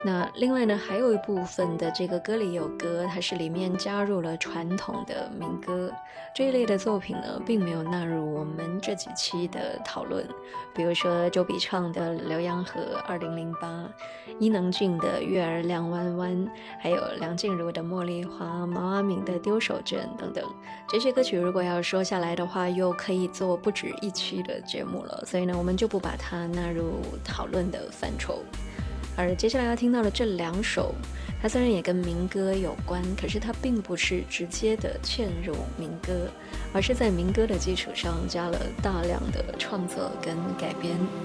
那另外呢，还有一部分的这个歌里有歌，它是里面加入了传统的民歌，这一类的作品呢，并没有纳入我们这几期的讨论。比如说周笔畅的《浏阳河2008》，伊能静的《月儿亮弯弯》，还有梁静茹的《茉莉花》，毛阿敏的《丢手绢》等等。这些歌曲如果要说下来的话，又可以做不止一期的节目了，所以呢，我们就不把它纳入讨论的范畴。而接下来要听到的这2首，它虽然也跟民歌有关，可是它并不是直接的嵌入民歌，而是在民歌的基础上加了大量的创作跟改编。